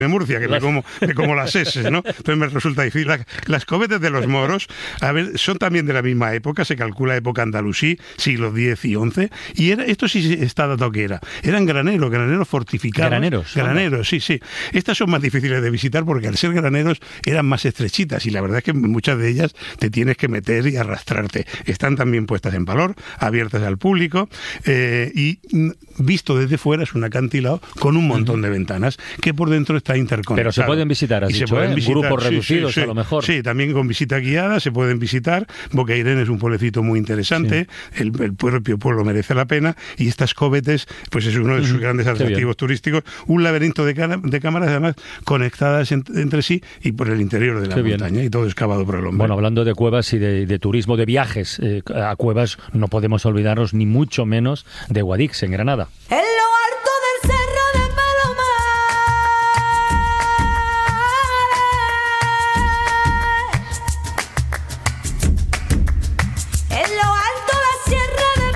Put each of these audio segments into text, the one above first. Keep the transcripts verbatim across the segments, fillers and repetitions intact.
de Murcia, que las... me como, me como las S, ¿no? Entonces me resulta difícil. Las, las cobetes de los moros, a ver, son también de la misma época, se calcula época andalusí, siglos diez y once, y era, esto sí está dado que era. Eran graneros, graneros fortificados. Graneros. Graneros, sí, sí. Estas son más difíciles de visitar porque al ser graneros eran más estrechitas y la verdad es que muchas de ellas te tienes que meter y arrastrarte. Están también puestas en valor, abiertas al público, eh, y visto desde fuera es un acantilado con un montón de ventanas que por dentro está interconectado. Pero se pueden visitar, has y dicho, se pueden ¿eh? visitar, Grupos sí, reducidos sí, sí, a lo mejor. Sí, también con visita guiada se pueden visitar. Bocairén es un pueblecito muy interesante, sí. el, el propio pueblo merece la pena, y estas cobetes pues es uno de sus grandes atractivos turísticos, un laberinto de, ca- de cámaras además conectadas en, entre sí y por el interior de la Qué montaña, bien. Y todo excavado por el hombre. Bueno, hablando de cuevas y de, de turismo, de viajes eh, a cuevas, no podemos olvidarnos ni mucho menos de Guadix, en Granada. En lo alto del cerro de Palomar, en lo alto la sierra de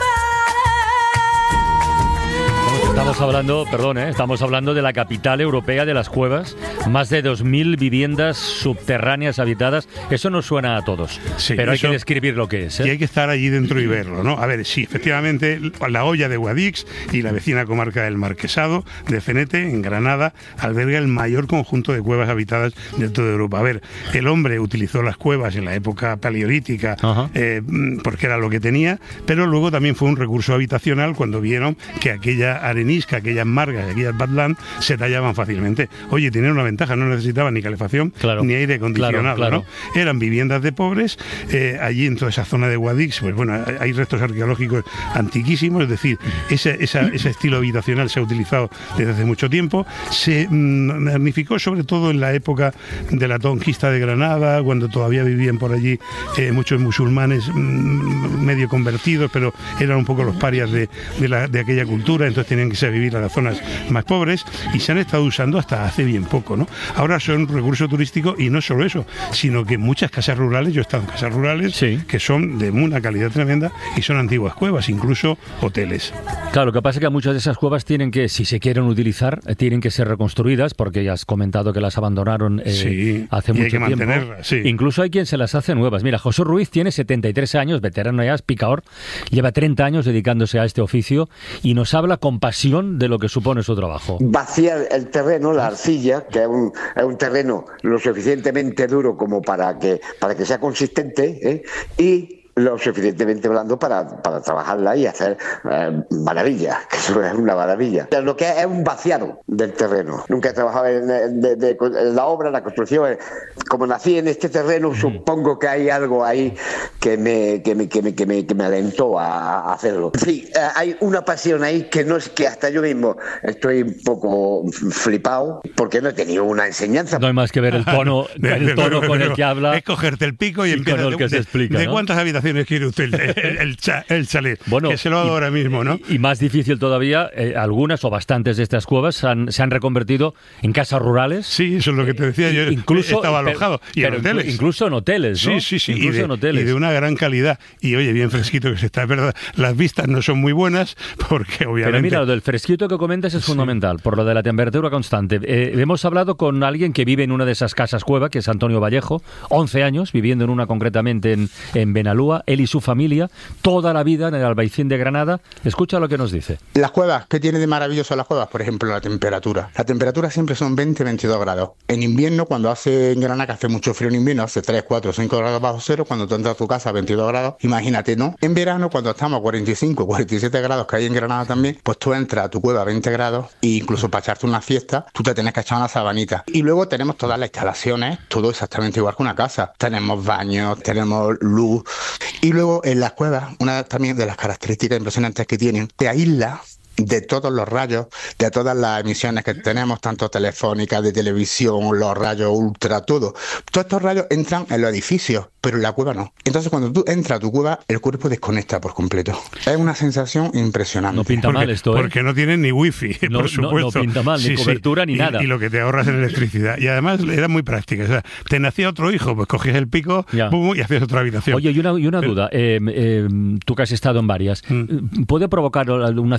Palomar. Estamos hablando, perdón, ¿eh? estamos hablando de la capital europea de las cuevas, más de dos mil viviendas subterráneas habitadas. Eso nos suena a todos, sí, pero hay eso, que describir lo que es, ¿eh? Y hay que estar allí dentro y verlo, ¿no? A ver, sí, efectivamente, la Hoya de Guadix y la vecina comarca del Marquesado de Cenete, en Granada, alberga el mayor conjunto de cuevas habitadas de toda Europa. A ver, el hombre utilizó las cuevas en la época paleolítica eh, porque era lo que tenía, pero luego también fue un recurso habitacional cuando vieron que aquella arenisca, aquellas margas, aquellas badlands se tallaban fácilmente. Oye, tenían una ventaja, no necesitaban ni calefacción claro, ni aire acondicionado, claro, claro. ¿no? Eran viviendas de pobres, eh, allí en toda esa zona de Guadix, pues bueno, hay restos arqueológicos antiquísimos, es decir, ese, esa, ese estilo habitacional se ha utilizado desde hace mucho tiempo, se mm, magnificó sobre todo en la época de la conquista de Granada, cuando todavía vivían por allí eh, muchos musulmanes mm, medio convertidos, pero eran un poco los parias de, de, la, de aquella cultura, entonces tenían que irse a vivir a las zonas más pobres, y se han estado usando hasta hace bien poco, ¿no? Ahora son recurso turístico, y no solo eso, sino que muchas casas rurales, yo he estado en casas rurales, sí. que son de una calidad tremenda y son antiguas cuevas, incluso hoteles. Claro, lo que pasa es que muchas de esas cuevas tienen que, si se quieren utilizar, tienen que ser reconstruidas, porque ya has comentado que las abandonaron eh, sí, hace y mucho hay que tiempo. mantenerlas, sí. Incluso hay quien se las hace nuevas. Mira, José Ruiz tiene setenta y tres años, veterano ya, es picador, lleva treinta años dedicándose a este oficio y nos habla con pasión de lo que supone su trabajo. Vaciar el terreno, la arcilla, que es un, es un terreno lo suficientemente duro como para que, para que sea consistente, ¿eh? y lo suficientemente blando para, para trabajarla y hacer eh, maravillas, que eso es una maravilla. Lo que es, es un vaciado del terreno. Nunca he trabajado en, en, de, de, en la obra, la construcción. Como nací en este terreno, supongo que hay algo ahí que me, que me, que me, que me, que me alentó a, a hacerlo. Sí, eh, hay una pasión ahí que no es que hasta yo mismo estoy un poco flipado porque no he tenido una enseñanza. No hay más que ver el tono, el tono con el que habla. Es cogerte el pico y, y empieza con el que de, se explica, de, ¿no? ¿De cuántas habitaciones quiere usted el, el, el, cha, el chalet? Bueno, que se lo hago y, ahora mismo, ¿no? Y, y más difícil todavía, eh, algunas o bastantes de estas cuevas han, se han reconvertido en casas rurales. Sí, eso es lo que te decía, yo incluso, estaba alojado. Pero, y en hoteles. Incluso en hoteles, ¿no? Sí, sí, sí. Incluso y, de, en hoteles. y de una gran calidad. Y oye, bien fresquito que se está, es verdad. Las vistas no son muy buenas porque obviamente... Pero mira, lo del fresquito que comentas es sí. fundamental, por lo de la temperatura constante. Eh, hemos hablado con alguien que vive en una de esas casas cueva, que es Antonio Vallejo, once años, viviendo en una concretamente en, en Benalúa, él y su familia, toda la vida en el Albaicín de Granada. Escucha lo que nos dice. Las cuevas, ¿qué tiene de maravilloso las cuevas? Por ejemplo, la temperatura. La temperatura siempre son veinte a veintidós grados. En invierno, cuando hace en Granada, que hace mucho frío en invierno, hace tres, cuatro, cinco grados bajo cero, cuando tú entras a tu casa a veintidós grados, imagínate, ¿no? En verano, cuando estamos a cuarenta y cinco, cuarenta y siete grados, que hay en Granada también, pues tú entras a tu cueva a veinte grados e incluso para echarte una fiesta, tú te tienes que echar una sabanita. Y luego tenemos todas las instalaciones, todo exactamente igual que una casa. Tenemos baños, tenemos luz. Y luego en las cuevas, una también de las características impresionantes que tienen, te aísla de todos los rayos, de todas las emisiones que tenemos, tanto telefónicas, de televisión, los rayos ultra, todo. Todos estos rayos entran en los edificios, pero en la cueva no. Entonces, cuando tú entras a tu cueva, el cuerpo desconecta por completo. Es una sensación impresionante. No pinta porque, mal esto, ¿eh? Porque no tienen ni wifi, no, por supuesto. No, no pinta mal, sí, ni cobertura, sí. ni y, nada. Y lo que te ahorras en electricidad. Y además era muy práctica. O sea, te nacía otro hijo, pues cogías el pico boom, y hacías otra habitación. Oye, y una, y una duda. Eh, eh, tú que has estado en varias, mm. ¿puede provocar una cierta claustrofobia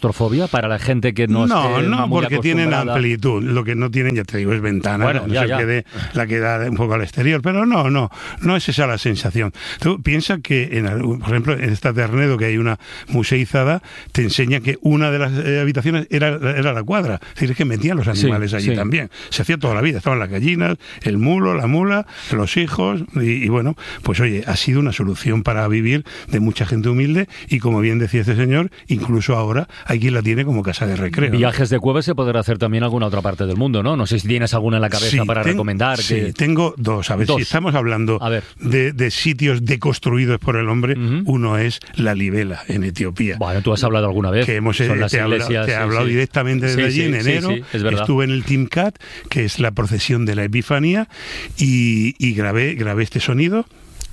claustrofobia para la gente que no No, esté no, muy porque tienen acostumbrada? amplitud. Lo que no tienen, ya te digo, es ventana. Bueno, no ya, se ya. quede la que da un poco al exterior. Pero no, no, no es esa la sensación. Tú piensas que, en, algún- por ejemplo, en esta Ternedo, que hay una museizada, te enseña que una de las eh, habitaciones era, era la cuadra. Es decir, es que metían los animales Sí, allí sí. también. Se hacía toda la vida. Estaban las gallinas, el mulo, la mula, los hijos. Y, y bueno, pues oye, ha sido una solución para vivir de mucha gente humilde. Y como bien decía este señor, incluso ahora hay quien la tiene como casa de recreo. ¿no? Viajes de cuevas se podrá hacer también en alguna otra parte del mundo, ¿no? No sé si tienes alguna en la cabeza Sí, para ten- recomendar. Sí, que... tengo dos. A ver, Dos. si estamos hablando A ver. de, de sitios deconstruidos por el hombre, Ujú. uno es la Libela, en Etiopía. Bueno, tú has hablado alguna vez. Que hemos, Son eh, las te he hablado, iglesias. te he sí, hablado sí. directamente desde Sí, allí sí, en sí, enero. sí, es verdad. Estuve en el Timcat, que es la procesión de la Epifanía, y, y grabé, grabé este sonido.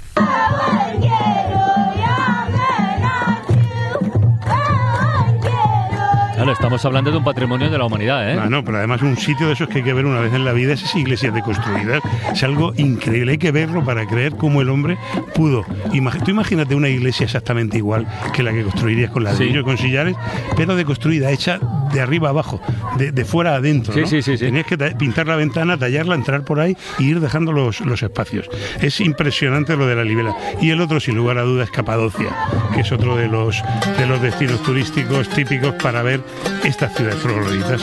Claro, estamos hablando de un patrimonio de la humanidad, ¿eh? Ah, no, pero además un sitio de esos que hay que ver una vez en la vida, esas iglesias deconstruidas, es algo increíble. Hay que verlo para creer cómo el hombre pudo. Imag- tú imagínate una iglesia exactamente igual que la que construirías con ladrillo, Sí. con sillares, pero deconstruida, hecha de arriba abajo, de, de fuera a adentro. Sí, ¿no? sí, sí, sí. Tenías que ta- pintar la ventana, tallarla, entrar por ahí y ir dejando los, los espacios. Es impresionante lo de la Libela. Y el otro, sin lugar a dudas, es Capadocia, que es otro de los, de los destinos turísticos típicos para ver estas ciudades trogloditas.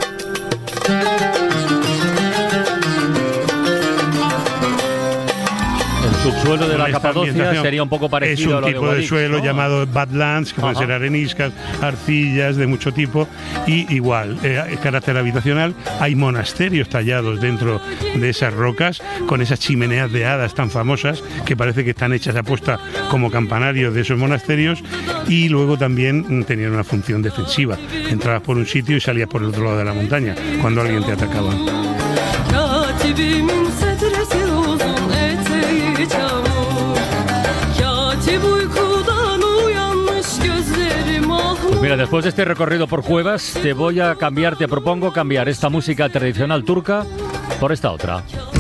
El subsuelo de la Con esta Capadocia ambientación. sería un poco parecido Es a un lo tipo de, Guadix, suelo ¿no? llamado badlands, que pueden Ajá. ser areniscas, arcillas de mucho tipo, y igual, eh, carácter habitacional. Hay monasterios tallados dentro de esas rocas, con esas chimeneas de hadas tan famosas, que parece que están hechas a posta como campanarios de esos monasterios, y luego también mm, tenían una función defensiva. Entrabas por un sitio y salías por el otro lado de la montaña, cuando alguien te atacaba. Katibimin setresi uzun eteği çamur Katip uykudan uyanmış gözlerim ahmur Pues mira, después de este recorrido por cuevas, te voy a cambiar, te propongo cambiar esta música tradicional turca por esta otra.